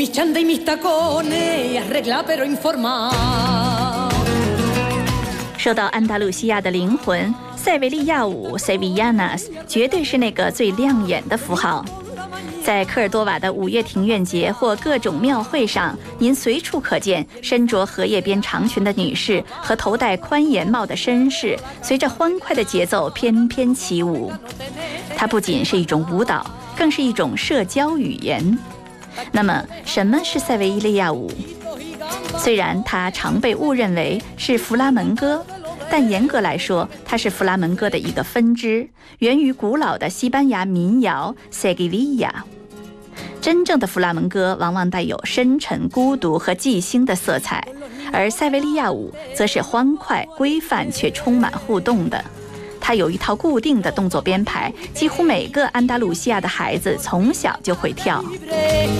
说到安达卢西亚的灵魂，塞维利亚舞 Sevillanas 绝对是那个最亮眼的符号。在科尔多瓦的五月庭院节或各种庙会上，您随处可见身着荷叶边长裙的女士和头戴宽檐帽的绅士，随着欢快的节奏翩翩起舞。它不仅是一种舞蹈，更是一种社交语言。那么，什么是塞维利亚舞？虽然它常被误认为是弗拉门戈，但严格来说，它是弗拉门戈的一个分支，源于古老的西班牙民谣 Seguivilla。真正的弗拉门戈往往带有深沉、孤独和即兴的色彩，而塞维利亚舞则是欢快、规范却充满互动的。它有一套固定的动作编排，几乎每个安达卢西亚的孩子从小就会跳。